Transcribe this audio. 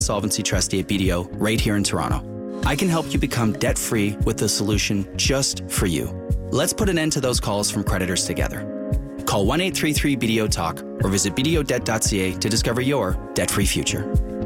solvency trustee at BDO right here in Toronto. I can help you become debt-free with a solution just for you. Let's put an end to those calls from creditors together. Call 1-833-BDO-TALK or visit bdodebt.ca to discover your debt-free future.